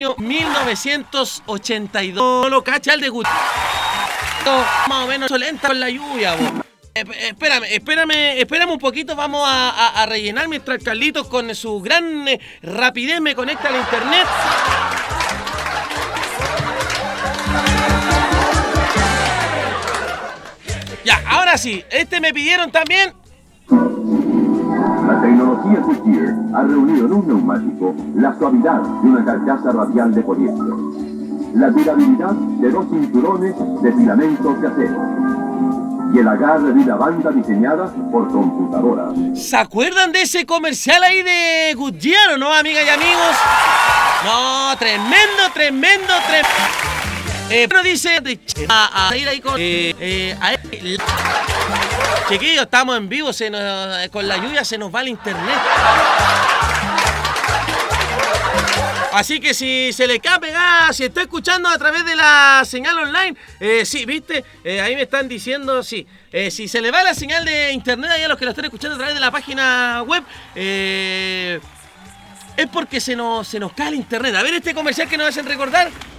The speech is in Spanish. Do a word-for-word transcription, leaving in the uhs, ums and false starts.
mil novecientos ochenta y dos. No lo cacha el de Gutiérrez. Más o menos lenta con la lluvia, vos. Eh, espérame, espérame, espérame un poquito, vamos a, a, a rellenar mientras Carlitos con su gran eh, rapidez me conecta al internet. Ya, ahora sí, este me pidieron también. La tecnología Goodyear ha reunido en un neumático la suavidad de una carcasa radial de poliéster, la durabilidad de dos cinturones de filamentos de acero y el agarre de una banda diseñada por computadoras. ¿Se acuerdan de ese comercial ahí de Goodyear o no, amigas y amigos? No, tremendo, tremendo, tremendo. Eh, bueno, dice a, a ir ahí con eh, eh, a él. Chiquillos, estamos en vivo, se nos, con la lluvia se nos va el internet. Así que si se le queda pegada, si está escuchando a través de la señal online, eh, sí, viste, eh, ahí me están diciendo, sí, eh, si se le va la señal de internet ahí a los que lo están escuchando a través de la página web, eh, es porque se nos, se nos cae el internet. A ver este comercial que nos hacen recordar.